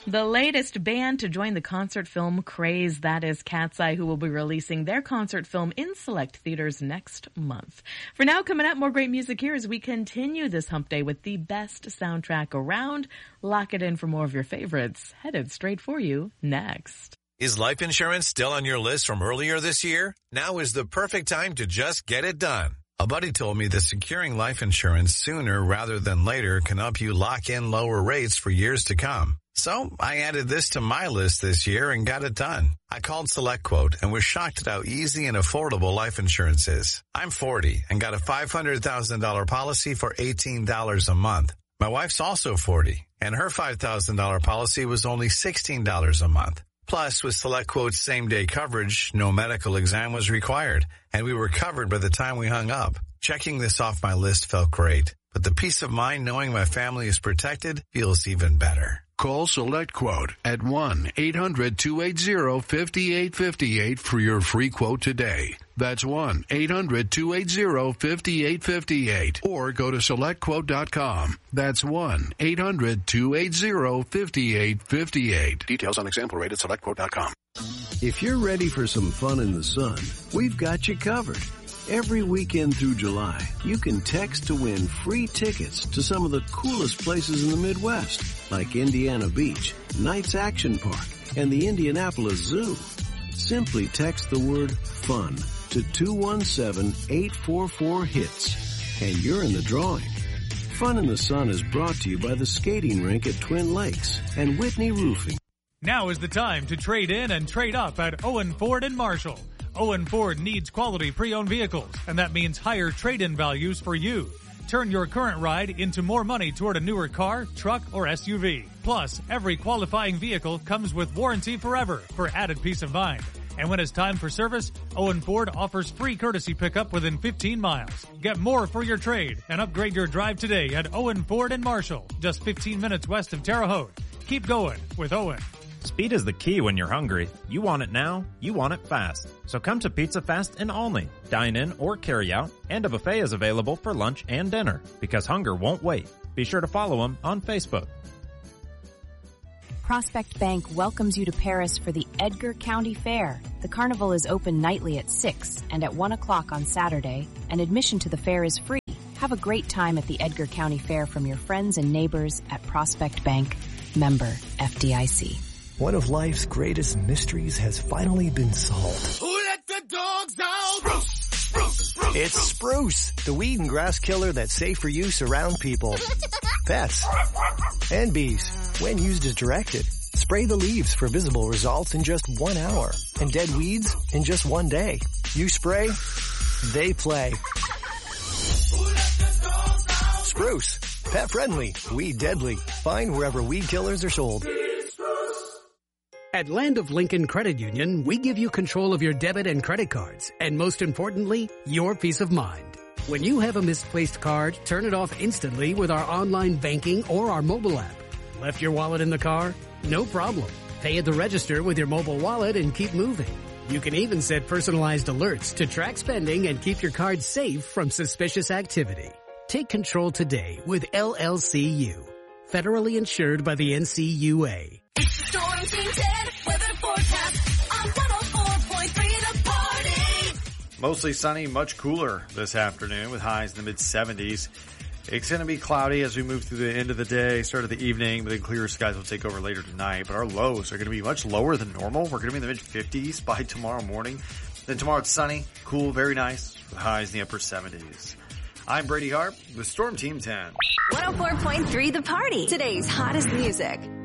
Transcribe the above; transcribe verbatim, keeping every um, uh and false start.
The latest band to join the concert film craze, that is Cat's Eye, who will be releasing their concert film in select theaters next month. For now, coming up, more great music here as we continue this hump day with the best soundtrack around. Lock it in for more of your favorites, headed straight for you next. Is life insurance still on your list from earlier this year? Now is the perfect time to just get it done. A buddy told me that securing life insurance sooner rather than later can help you lock in lower rates for years to come. So I added this to my list this year and got it done. I called SelectQuote and was shocked at how easy and affordable life insurance is. I'm forty and got a five hundred thousand dollars policy for eighteen dollars a month. My wife's also forty and her five thousand dollars policy was only sixteen dollars a month. Plus, with SelectQuote's same-day coverage, no medical exam was required, and we were covered by the time we hung up. Checking this off my list felt great, but the peace of mind knowing my family is protected feels even better. Call SelectQuote at one eight hundred two eight zero five eight five eight for your free quote today. That's one eight hundred two eight zero five eight five eight. Or go to select quote dot com. That's one eight hundred two eight zero five eight five eight. Details on example rate at select quote dot com. If you're ready for some fun in the sun, we've got you covered. Every weekend through July, you can text to win free tickets to some of the coolest places in the Midwest, like Indiana Beach, Knights Action Park, and the Indianapolis Zoo. Simply text the word FUN to two one seven eight four four HITS, and you're in the drawing. Fun in the Sun is brought to you by the skating rink at Twin Lakes and Whitney Roofing. Now is the time to trade in and trade up at Owen Ford and Marshall. Owen Ford needs quality pre-owned vehicles, and that means higher trade-in values for you. Turn your current ride into more money toward a newer car, truck, or S U V. Plus, every qualifying vehicle comes with warranty forever for added peace of mind. And when it's time for service, Owen Ford offers free courtesy pickup within fifteen miles. Get more for your trade and upgrade your drive today at Owen Ford and Marshall, just fifteen minutes west of Terre Haute. Keep going with Owen. Speed is the key when you're hungry. You want it now, you want it fast. So come to Pizza Fast in Olney. Dine in or carry out, and a buffet is available for lunch and dinner, because hunger won't wait. Be sure to follow them on Facebook. Prospect Bank welcomes you to Paris for the Edgar County Fair. The carnival is open nightly at six and at one o'clock on Saturday, and admission to the fair is free. Have a great time at the Edgar County Fair from your friends and neighbors at Prospect Bank. Member F D I C. One of life's greatest mysteries has finally been solved. Who let the dogs out? Spruce, spruce, spruce. It's Spruce, the weed and grass killer that's safe for use around people, pets, and bees. When used as directed, spray the leaves for visible results in just one hour, and dead weeds in just one day. You spray, they play. Who let the dogs out? Spruce, pet friendly, weed deadly. Find wherever weed killers are sold. At Land of Lincoln Credit Union, we give you control of your debit and credit cards, and most importantly, your peace of mind. When you have a misplaced card, turn it off instantly with our online banking or our mobile app. Left your wallet in the car? No problem. Pay at the register with your mobile wallet and keep moving. You can even set personalized alerts to track spending and keep your card safe from suspicious activity. Take control today with L L C U. Federally insured by the N C U A. It's the Storm Team ten weather forecast on one oh four point three The Party. Mostly sunny, much cooler this afternoon with highs in the mid seventies. It's going to be cloudy as we move through the end of the day, start of the evening, but then clearer skies will take over later tonight. But our lows are going to be much lower than normal. We're going to be in the mid fifties by tomorrow morning. Then tomorrow it's sunny, cool, very nice, with highs in the upper seventies. I'm Brady Harp with Storm Team ten. one oh four point three The Party. Today's hottest music.